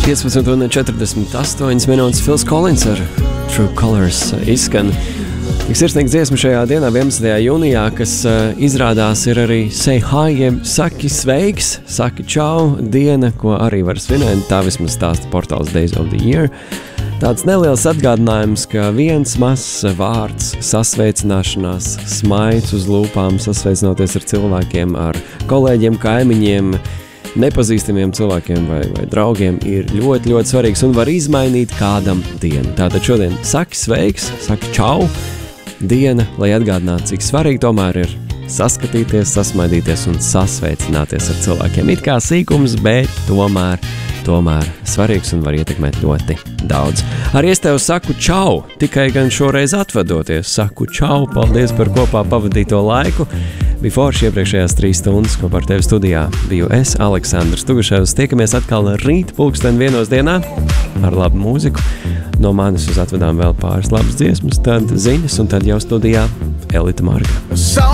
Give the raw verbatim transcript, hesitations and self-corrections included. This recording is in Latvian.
piecpadsmit un četrdesmit astoņas minūtes Phils Collins ar True Colors izskan. Tik sirsnīgs dziesma šajā dienā, vienpadsmitajā jūnijā, kas uh, izrādās ir arī say hi, jeb saki sveiks, saki čau diena, ko arī var svinēt, tā vismaz stāsta portāls Days of the Year. Tāds neliels atgādinājums, ka viens mazs vārds, sasveicināšanās, smaids uz lūpām, sasveicinoties ar cilvēkiem, ar kolēģiem, kaimiņiem, nepazīstamiem cilvēkiem vai, vai draugiem ir ļoti, ļoti svarīgs un var izmainīt kādam dienu. Tātad šodien saki sveiks, saki čau diena, lai atgādinātu, cik svarīgi tomēr ir saskatīties, sasmaidīties un sasveicināties ar cilvēkiem. It kā sīkums, bet tomēr, tomēr svarīgs un var ietekmēt ļoti daudz. Arī es tev saku čau, tikai gan šoreiz atvadoties. Saku čau, paldies par kopā pavadīto laiku. Bija forši iepriekšējās trīs stundas, ko par tevi studijā biju es, Aleksandrs Tuguševs. Tiekamies atkal rīt pulksten vienos dienā ar labu mūziku. No manis uz atvedām vēl pāris labas dziesmas, tad ziņas un tad jau studijā Elita Marga.